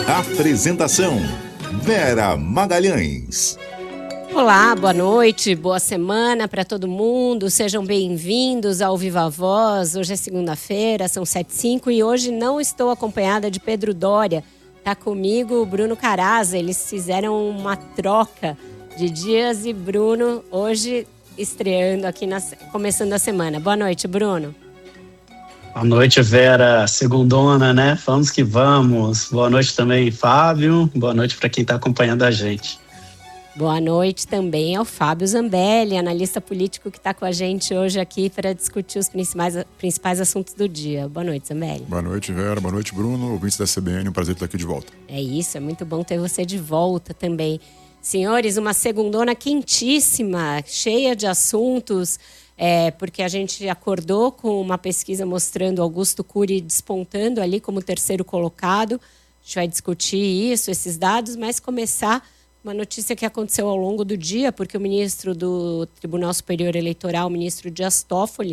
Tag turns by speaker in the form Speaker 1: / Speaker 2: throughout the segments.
Speaker 1: Apresentação: Vera Magalhães.
Speaker 2: Olá, boa noite, boa semana para todo mundo. Sejam bem-vindos ao Viva Voz. Hoje é segunda-feira, são 7h05 e hoje não estou acompanhada de Pedro Doria. Tá comigo o Bruno Caraza. Eles fizeram uma troca de dias e Bruno hoje estreando aqui, começando a semana. Boa noite, Bruno.
Speaker 3: Boa noite, Vera. Segundona, né? Vamos que vamos. Boa noite também, Fábio. Boa noite para quem está acompanhando a gente.
Speaker 2: Boa noite também ao Fábio Zambelli, analista político que está com a gente hoje aqui para discutir os principais assuntos do dia. Boa noite, Zambelli.
Speaker 4: Boa noite, Vera. Boa noite, Bruno. Ouvintes da CBN, um prazer estar aqui de volta.
Speaker 2: É isso, é muito bom ter você de volta também. Senhores, uma segundona quentíssima, cheia de assuntos, porque a gente acordou com uma pesquisa mostrando Augusto Cury despontando ali como terceiro colocado. A gente vai discutir isso, esses dados, mas começar uma notícia que aconteceu ao longo do dia, porque o ministro do Tribunal Superior Eleitoral, o ministro Dias Toffoli,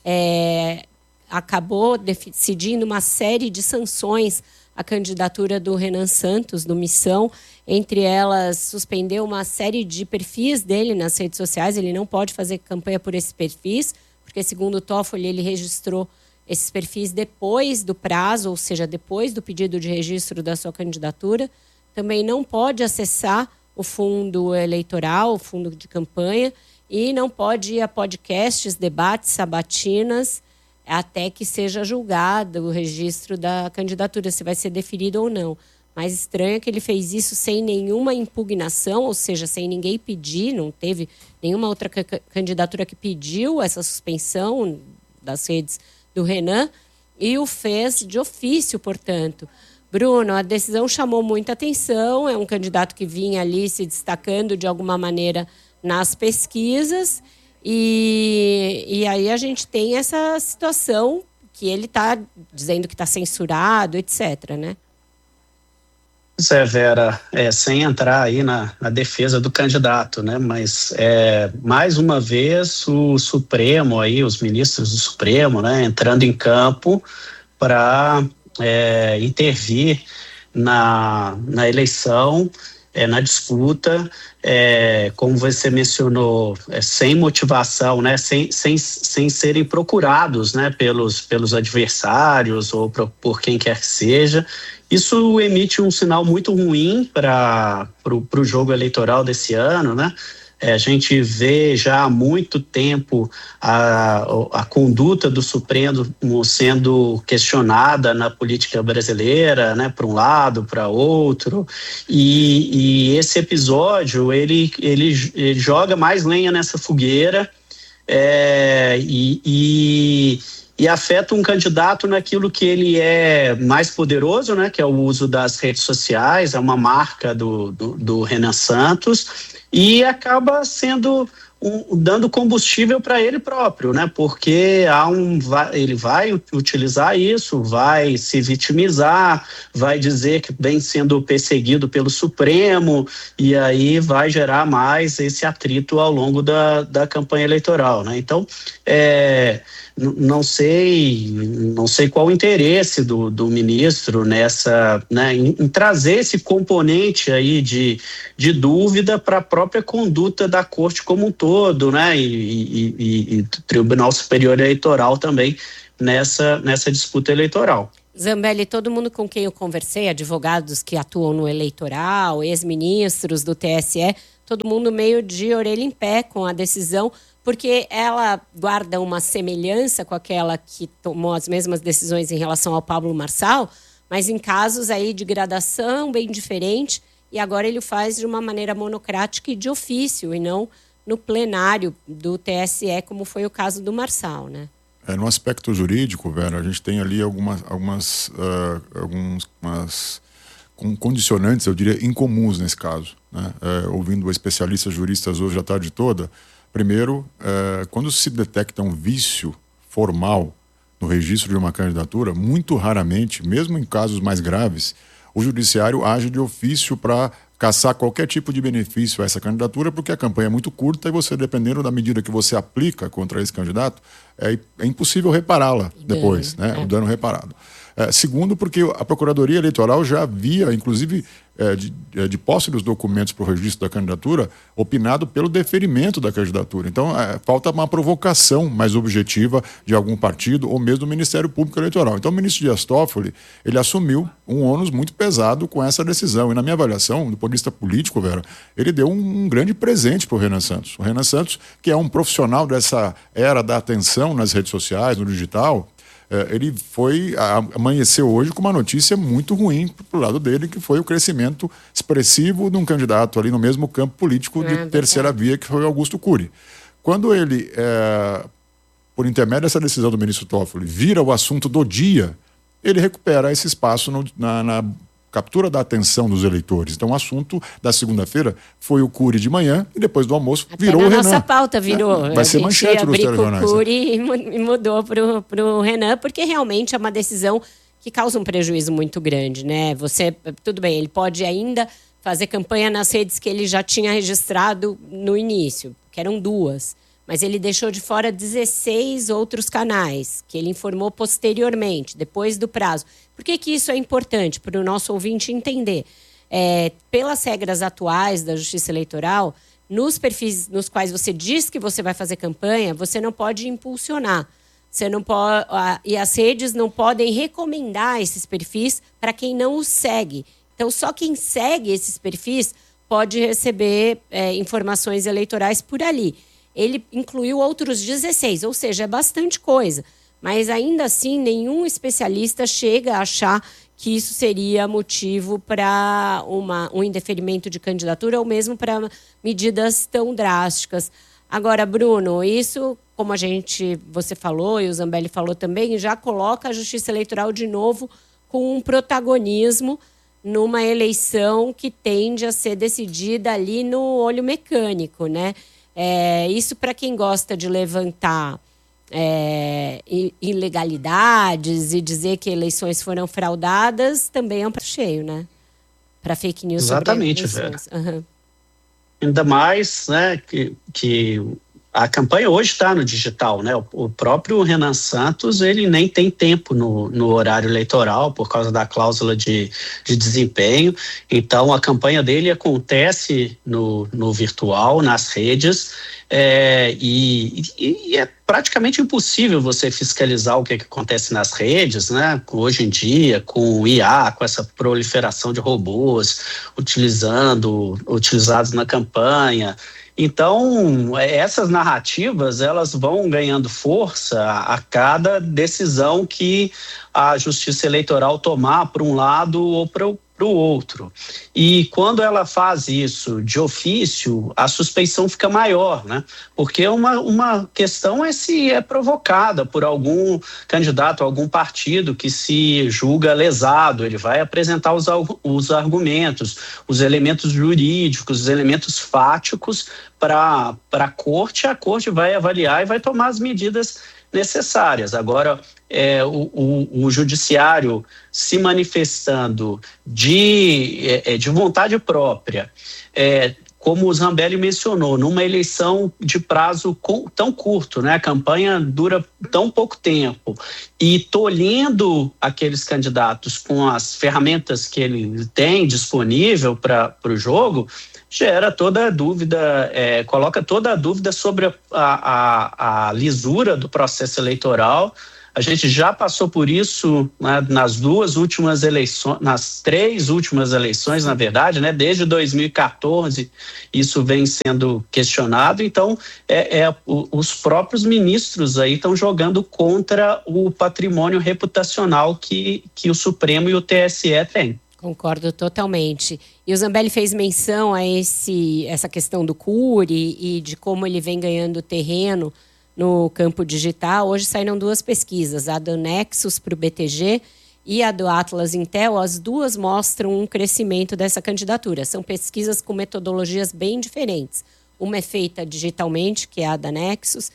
Speaker 2: acabou decidindo uma série de sanções à candidatura do Renan Santos, do Missão. Entre elas, suspendeu uma série de perfis dele nas redes sociais. Ele não pode fazer campanha por esses perfis, porque, segundo o Toffoli, ele registrou esses perfis depois do prazo, ou seja, depois do pedido de registro da sua candidatura. Também não pode acessar o fundo eleitoral, o fundo de campanha, e não pode ir a podcasts, debates, sabatinas, até que seja julgado o registro da candidatura, se vai ser deferido ou não. Mas estranho é que ele fez isso sem nenhuma impugnação, ou seja, sem ninguém pedir, não teve nenhuma outra candidatura que pediu essa suspensão das redes do Renan, e o fez de ofício, portanto. Bruno, a decisão chamou muita atenção, é um candidato que vinha ali se destacando de alguma maneira nas pesquisas, e aí a gente tem essa situação que ele está dizendo que está censurado, etc., né?
Speaker 3: Pois é, Vera, sem entrar aí na defesa do candidato, né? Mas mais uma vez o Supremo aí, os ministros do Supremo, né, entrando em campo para intervir na eleição, na disputa, como você mencionou, sem motivação, né, sem serem procurados, né, pelos adversários ou por quem quer que seja. Isso emite um sinal muito ruim para o jogo eleitoral desse ano, né? A gente vê já há muito tempo a conduta do Supremo sendo questionada na política brasileira, né, para um lado, para outro, e esse episódio ele joga mais lenha nessa fogueira e afeta um candidato naquilo que ele é mais poderoso, né, que é o uso das redes sociais, é uma marca do Renan Santos, e acaba dando combustível para ele próprio, né? Porque ele vai utilizar isso, vai se vitimizar, vai dizer que vem sendo perseguido pelo Supremo, e aí vai gerar mais esse atrito ao longo da campanha eleitoral, né? Então, não sei qual o interesse do ministro nessa, né, em trazer esse componente aí de dúvida para a própria conduta da corte como um todo, né, e Tribunal Superior Eleitoral também nessa disputa eleitoral.
Speaker 2: Zambelli, todo mundo com quem eu conversei, advogados que atuam no eleitoral, ex-ministros do TSE, todo mundo meio de orelha em pé com a decisão, porque ela guarda uma semelhança com aquela que tomou as mesmas decisões em relação ao Pablo Marçal, mas em casos aí de gradação bem diferente, e agora ele faz de uma maneira monocrática e de ofício, e não no plenário do TSE, como foi o caso do Marçal, né?
Speaker 4: No aspecto jurídico, Vera, a gente tem ali algumas condicionantes, eu diria, incomuns nesse caso, né? Ouvindo especialistas juristas hoje a tarde toda, primeiro, quando se detecta um vício formal no registro de uma candidatura, muito raramente, mesmo em casos mais graves, o judiciário age de ofício para caçar qualquer tipo de benefício a essa candidatura, porque a campanha é muito curta e você, dependendo da medida que você aplica contra esse candidato, é impossível repará-la depois, né? O dano reparado. Segundo, porque a Procuradoria Eleitoral já havia, inclusive, de posse dos documentos para o registro da candidatura, opinado pelo deferimento da candidatura. Então, falta uma provocação mais objetiva de algum partido ou mesmo do Ministério Público Eleitoral. Então, o ministro Dias Toffoli, ele assumiu um ônus muito pesado com essa decisão. E, na minha avaliação, do ponto de vista político, Vera, ele deu um grande presente para o Renan Santos. O Renan Santos, que é um profissional dessa era da atenção nas redes sociais, no digital, ele amanheceu hoje com uma notícia muito ruim pro lado dele, que foi o crescimento expressivo de um candidato ali no mesmo campo político de terceira via, que foi Augusto Cury. Quando ele, por intermédio dessa decisão do ministro Toffoli, vira o assunto do dia, ele recupera esse espaço na captura da atenção dos eleitores. Então, o assunto da segunda-feira foi o Cury de manhã e depois do almoço virou o Renan.
Speaker 2: A nossa pauta virou.
Speaker 4: Vai ser manchete nos telejornais.
Speaker 2: O Cury e mudou para o Renan, porque realmente é uma decisão que causa um prejuízo muito grande, né? Tudo bem, ele pode ainda fazer campanha nas redes que ele já tinha registrado no início, que eram 2. Mas ele deixou de fora 16 outros canais, que ele informou posteriormente, depois do prazo. Por que isso é importante para o nosso ouvinte entender? Pelas regras atuais da Justiça Eleitoral, nos perfis nos quais você diz que você vai fazer campanha, você não pode impulsionar. Você não pode, e as redes não podem recomendar esses perfis para quem não os segue. Então, só quem segue esses perfis pode receber informações eleitorais por ali. Ele incluiu outros 16, ou seja, é bastante coisa. Mas, ainda assim, nenhum especialista chega a achar que isso seria motivo para um indeferimento de candidatura ou mesmo para medidas tão drásticas. Agora, Bruno, isso, como você falou e o Zambelli falou também, já coloca a Justiça Eleitoral de novo com um protagonismo numa eleição que tende a ser decidida ali no olho mecânico, né? Isso para quem gosta de levantar ilegalidades e dizer que eleições foram fraudadas também é um prato cheio, né? Para fake news.
Speaker 3: Exatamente, Vera. Ainda mais, né, que a campanha hoje está no digital, né? O próprio Renan Santos, ele nem tem tempo no horário eleitoral por causa da cláusula de desempenho. Então, a campanha dele acontece no virtual, nas redes, e é praticamente impossível você fiscalizar o que acontece nas redes, né? Hoje em dia, com o IA, com essa proliferação de robôs utilizados na campanha. Então, essas narrativas, elas vão ganhando força a cada decisão que a Justiça Eleitoral tomar para um lado ou para o outro. E quando ela faz isso de ofício, a suspeição fica maior, né? Porque uma questão se é provocada por algum candidato, algum partido que se julga lesado. Ele vai apresentar os argumentos, os elementos jurídicos, os elementos fáticos para a corte vai avaliar e vai tomar as medidas necessárias. Agora, o judiciário se manifestando de vontade própria, como o Zambelli mencionou, numa eleição de prazo tão curto, né? A campanha dura tão pouco tempo, e tolhendo aqueles candidatos com as ferramentas que ele tem disponível para o jogo, gera toda a dúvida, coloca toda a dúvida sobre a lisura do processo eleitoral. A gente já passou por isso, né, nas 3 últimas eleições, na verdade, né, desde 2014, isso vem sendo questionado. Então, os próprios ministros aí estão jogando contra o patrimônio reputacional que o Supremo e o TSE têm.
Speaker 2: Concordo totalmente. E o Zambelli fez menção a essa questão do Cury e de como ele vem ganhando terreno no campo digital. Hoje saíram 2 pesquisas, a do Nexus para o BTG e a do Atlas Intel. As 2 mostram um crescimento dessa candidatura. São pesquisas com metodologias bem diferentes. Uma é feita digitalmente, que é a da Nexus,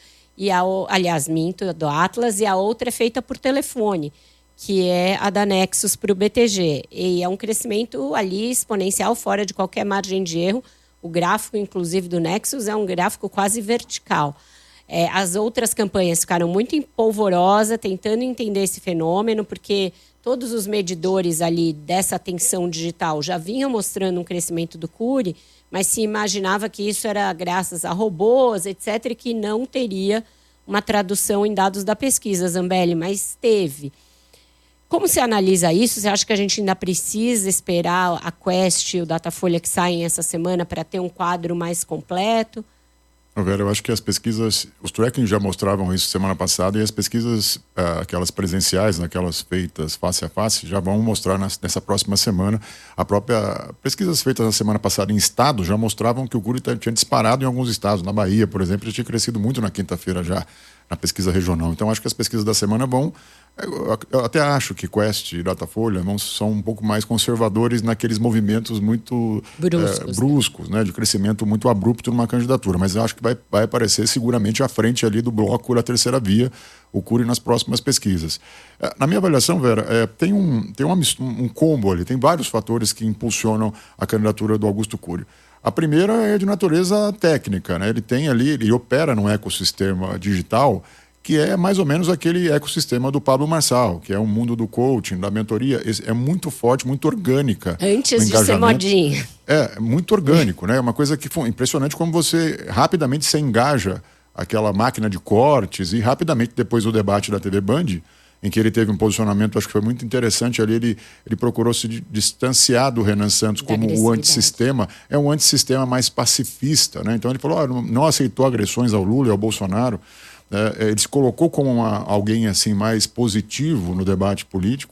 Speaker 2: a do Atlas, e a outra é feita por telefone, que é a da Nexus para o BTG. E é um crescimento ali exponencial, fora de qualquer margem de erro. O gráfico, inclusive, do Nexus é um gráfico quase vertical. As outras campanhas ficaram muito em polvorosa, tentando entender esse fenômeno, porque todos os medidores ali dessa atenção digital já vinham mostrando um crescimento do Cury, mas se imaginava que isso era graças a robôs, etc., e que não teria uma tradução em dados da pesquisa, Zambelli, mas teve. Como você analisa isso? Você acha que a gente ainda precisa esperar a Quest e o Datafolha que saem essa semana para ter um quadro mais completo?
Speaker 4: Vera, eu acho que as pesquisas, os tracking já mostravam isso semana passada, e as pesquisas, aquelas presenciais, aquelas feitas face a face, já vão mostrar nessa próxima semana. A própria pesquisas feitas na semana passada em estado já mostravam que o Cury tinha disparado em alguns estados. Na Bahia, por exemplo, já tinha crescido muito na quinta-feira já, na pesquisa regional. Então, acho que as pesquisas da semana vão... Eu até acho que Quest e Datafolha são um pouco mais conservadores naqueles movimentos muito bruscos, né, de crescimento muito abrupto numa candidatura. Mas eu acho que vai aparecer seguramente à frente ali do bloco da terceira via, o Cury nas próximas pesquisas. Na minha avaliação, Vera, tem um combo ali, tem vários fatores que impulsionam a candidatura do Augusto Cury. A primeira é de natureza técnica, né? Ele opera num ecossistema digital que é mais ou menos aquele ecossistema do Pablo Marçal, que é um mundo do coaching, da mentoria, é muito forte, muito orgânica.
Speaker 2: Antes de ser modinha.
Speaker 4: É muito orgânico, né? É uma coisa que foi impressionante como você rapidamente se engaja aquela máquina de cortes, e rapidamente depois do debate da TV Band, em que ele teve um posicionamento, acho que foi muito interessante ali, ele procurou se distanciar do Renan Santos como o antissistema, é um antissistema mais pacifista, né? Então ele falou, não aceitou agressões ao Lula e ao Bolsonaro, ele se colocou como alguém assim mais positivo no debate político,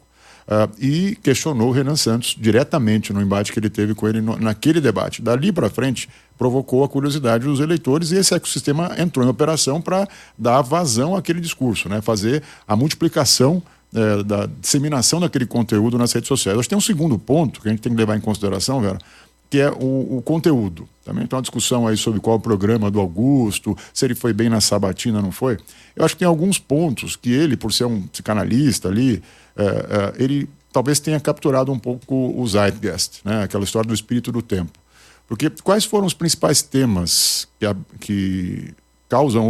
Speaker 4: e questionou o Renan Santos diretamente no embate que ele teve com ele naquele debate. Dali para frente, provocou a curiosidade dos eleitores, e esse ecossistema entrou em operação para dar vazão àquele discurso, né? Fazer a multiplicação da disseminação daquele conteúdo nas redes sociais. Acho que tem um segundo ponto que a gente tem que levar em consideração, Vera, que é o conteúdo. Também tem uma discussão aí sobre qual é o programa do Augusto, se ele foi bem na sabatina, não foi. Eu acho que tem alguns pontos que ele, por ser um psicanalista ali, ele talvez tenha capturado um pouco o zeitgeist, né? Aquela história do espírito do tempo. Porque quais foram os principais temas que causam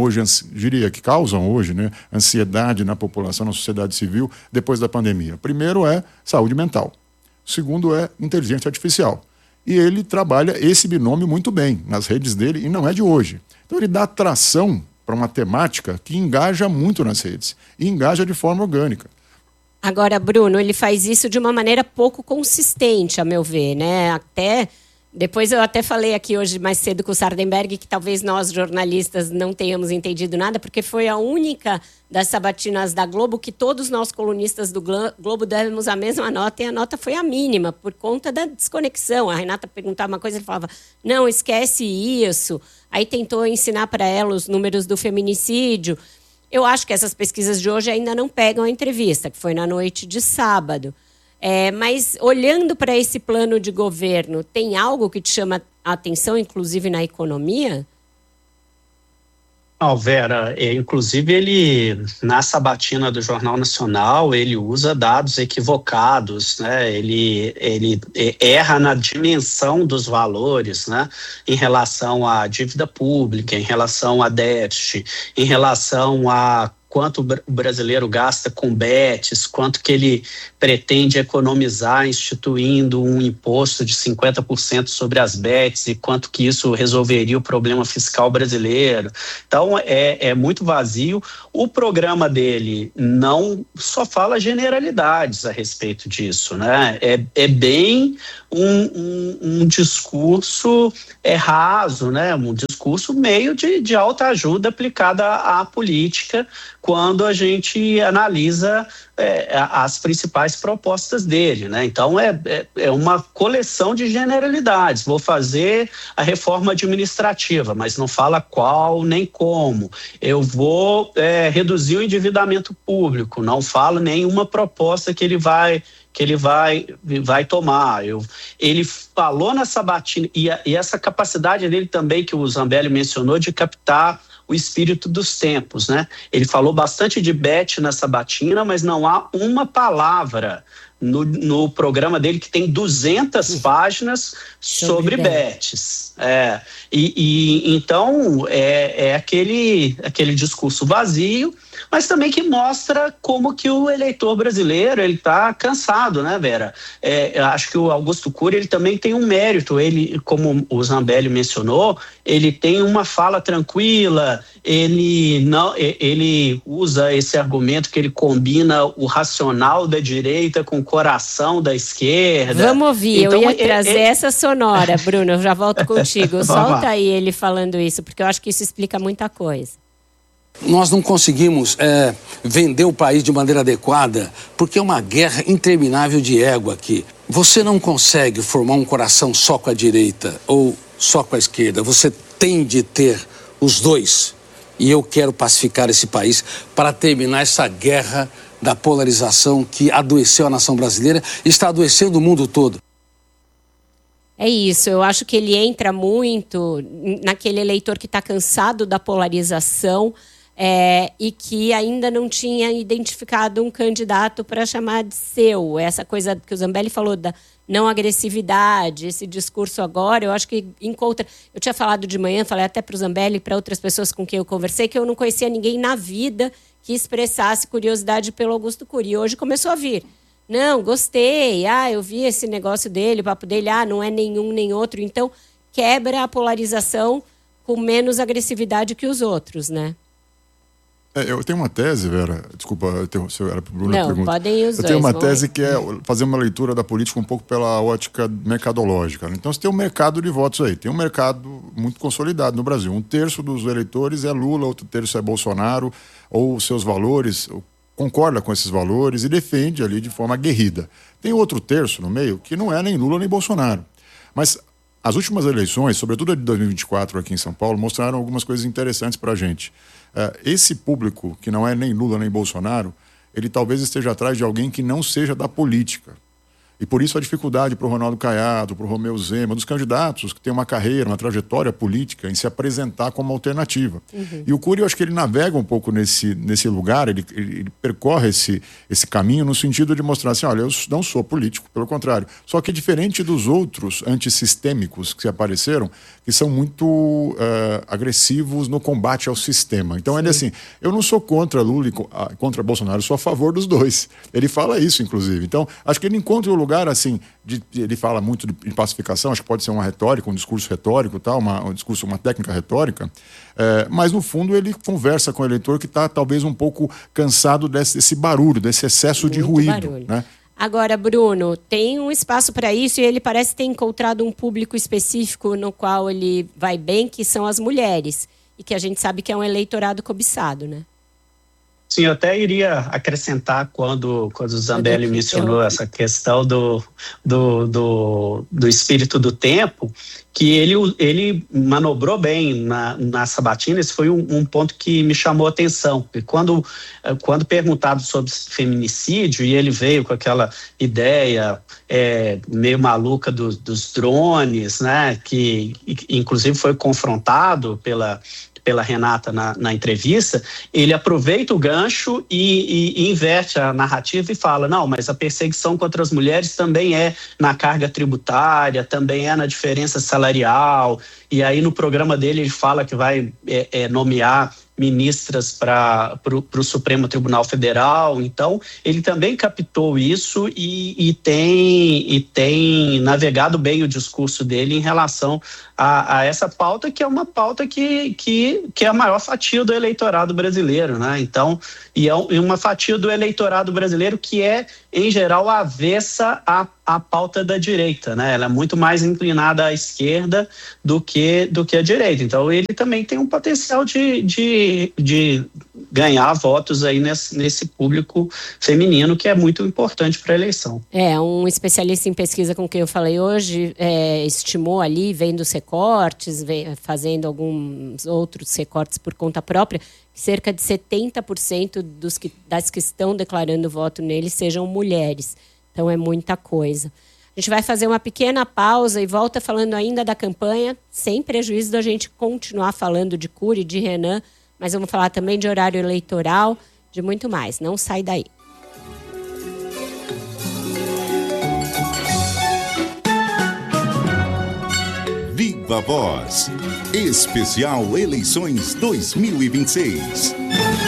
Speaker 4: hoje, né, ansiedade na população, na sociedade civil, depois da pandemia? Primeiro é saúde mental. Segundo é inteligência artificial. E ele trabalha esse binômio muito bem nas redes dele, e não é de hoje. Então ele dá atração para uma temática que engaja muito nas redes, e engaja de forma orgânica.
Speaker 2: Agora, Bruno, ele faz isso de uma maneira pouco consistente, a meu ver, né? Depois eu até falei aqui hoje mais cedo com o Sardenberg que talvez nós, jornalistas, não tenhamos entendido nada, porque foi a única das sabatinas da Globo que todos nós, colunistas do Globo, demos a mesma nota, e a nota foi a mínima, por conta da desconexão. A Renata perguntava uma coisa, ele falava, não, esquece isso. Aí tentou ensinar para ela os números do feminicídio. Eu acho que essas pesquisas de hoje ainda não pegam a entrevista, que foi na noite de sábado. Mas olhando para esse plano de governo, tem algo que te chama a atenção, inclusive na economia?
Speaker 3: Vera, inclusive ele, na sabatina do Jornal Nacional, ele usa dados equivocados, né? Ele erra na dimensão dos valores, né? Em relação à dívida pública, em relação a déficit, em relação a quanto o brasileiro gasta com bets, quanto que ele pretende economizar instituindo um imposto de 50% sobre as bets, e quanto que isso resolveria o problema fiscal brasileiro. Então, é muito vazio. O programa dele não só fala generalidades a respeito disso, né? É bem um discurso raso, né? Um discurso meio de autoajuda aplicada à política, quando a gente analisa as principais propostas dele, né? Então é uma coleção de generalidades. Vou fazer a reforma administrativa, mas não fala qual nem como. Eu vou reduzir o endividamento público, não fala nenhuma proposta que ele vai tomar. Ele falou na sabatina, e essa capacidade dele também, que o Zambelli mencionou, de captar o espírito dos tempos, né? Ele falou bastante de bet na sabatina, mas não há uma palavra no programa dele, que tem 200 páginas sobre bets. Então é aquele discurso vazio. mas também que mostra como que o eleitor brasileiro ele está cansado, né, Vera? Eu acho que o Augusto Cury ele também tem um mérito, ele, como o Zambelli mencionou, ele tem uma fala tranquila, ele usa esse argumento que ele combina o racional da direita com o coração da esquerda.
Speaker 2: Vamos ouvir, então, eu ia trazer essa sonora, Bruno, eu já volto contigo. Solta aí ele falando isso, porque eu acho que isso explica muita coisa.
Speaker 5: Nós não conseguimos vender o país de maneira adequada porque é uma guerra interminável de ego aqui. Você não consegue formar um coração só com a direita ou só com a esquerda. Você tem de ter os dois. E eu quero pacificar esse país para terminar essa guerra da polarização que adoeceu a nação brasileira e está adoecendo o mundo todo.
Speaker 2: É isso, eu acho que ele entra muito naquele eleitor que está cansado da polarização e que ainda não tinha identificado um candidato para chamar de seu. Essa coisa que o Zambelli falou da não agressividade, esse discurso agora, eu acho que encontra... Eu tinha falado de manhã, falei até para o Zambelli e para outras pessoas com quem eu conversei, que eu não conhecia ninguém na vida que expressasse curiosidade pelo Augusto Cury. E hoje começou a vir. Não, gostei, eu vi esse negócio dele, o papo dele, não é nenhum nem outro. Então, quebra a polarização com menos agressividade que os outros, né?
Speaker 4: Eu tenho uma tese, Vera, desculpa, se era para o Bruno a pergunta.
Speaker 2: Não, podem ir os dois.
Speaker 4: Eu tenho uma tese que é fazer uma leitura da política um pouco pela ótica mercadológica. Então, você tem um mercado de votos aí, tem um mercado muito consolidado no Brasil. 1/3 dos eleitores é Lula, outro terço é Bolsonaro, ou seus valores... concorda com esses valores e defende ali de forma aguerrida. Tem outro terço no meio que não é nem Lula nem Bolsonaro. Mas as últimas eleições, sobretudo a de 2024 aqui em São Paulo, mostraram algumas coisas interessantes para a gente. Esse público que não é nem Lula nem Bolsonaro, ele talvez esteja atrás de alguém que não seja da política. E por isso a dificuldade para o Ronaldo Caiado, para o Romeu Zema, dos candidatos que têm uma carreira, uma trajetória política, em se apresentar como alternativa. Uhum. E o Cury, eu acho que ele navega um pouco nesse lugar, ele percorre esse caminho no sentido de mostrar assim, olha, eu não sou político, pelo contrário. Só que diferente dos outros antissistêmicos que se apareceram, que são muito agressivos no combate ao sistema. Então, ele assim, eu não sou contra Lula e contra Bolsonaro, eu sou a favor dos dois. Ele fala isso, inclusive. Então, acho que ele encontra o lugar, assim, ele fala muito de pacificação, acho que pode ser uma retórica, um discurso retórico, tal, uma técnica retórica, mas no fundo ele conversa com o eleitor que está talvez um pouco cansado desse barulho, desse excesso de ruído. Né?
Speaker 2: Agora, Bruno, tem um espaço para isso e ele parece ter encontrado um público específico no qual ele vai bem, que são as mulheres, e que a gente sabe que é um eleitorado cobiçado, né?
Speaker 3: Sim, eu até iria acrescentar quando o Zambelli mencionou essa questão do espírito do tempo, que ele manobrou bem na sabatina. Esse foi um ponto que me chamou a atenção. E quando perguntado sobre feminicídio, e ele veio com aquela ideia meio maluca dos drones, né, que inclusive foi confrontado pela Renata na entrevista, ele aproveita o gancho e inverte a narrativa e fala, não, mas a perseguição contra as mulheres também é na carga tributária, também é na diferença salarial, e aí no programa dele ele fala que vai nomear ministras para o Supremo Tribunal Federal. Então ele também captou isso e tem navegado bem o discurso dele em relação a essa pauta, que é uma pauta que é a maior fatia do eleitorado brasileiro, né? Então, e uma fatia do eleitorado brasileiro que é, em geral, avessa a pauta da direita, né? Ela é muito mais inclinada à esquerda do que a direita. Então, ele também tem um potencial de ganhar votos aí nesse público feminino, que é muito importante para a eleição.
Speaker 2: Um especialista em pesquisa com quem eu falei hoje estimou ali, vendo os recortes, fazendo alguns outros recortes por conta própria, que cerca de 70% das que estão declarando voto nele sejam mulheres. Então é muita coisa. A gente vai fazer uma pequena pausa e volta falando ainda da campanha, sem prejuízo da gente continuar falando de Cury, de Renan, mas vamos falar também de horário eleitoral, de muito mais. Não sai daí.
Speaker 1: Viva Voz. Especial Eleições 2026.